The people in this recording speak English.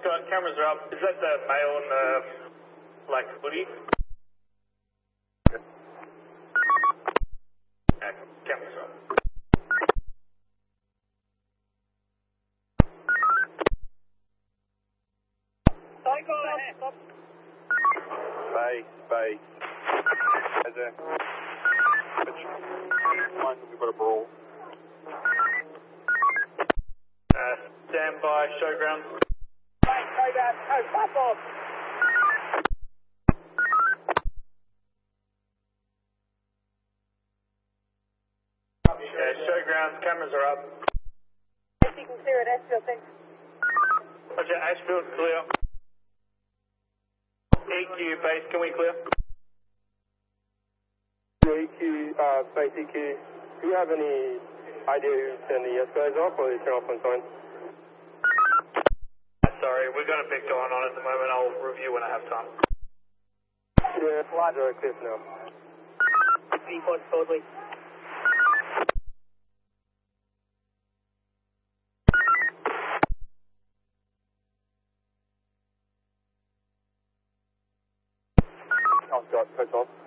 Scott, cameras are up. Is that the male in the black hoodie? Cameras are up. Bay. As a one, we've got a brawl. Stand by, showground. Showground, go, fuck off! Yeah, showground, cameras are up. You can clear it, Ashfield, thanks. Roger, Ashfield, clear. EQ, base, can we clear? EQ, base EQ, do you have any idea who turned the escalators off or is it off on time? Sorry, we've got a bit going on at the moment. I'll review when I have time. Yeah, slides are clear now. V-Pod, Fordley. I've got, press off.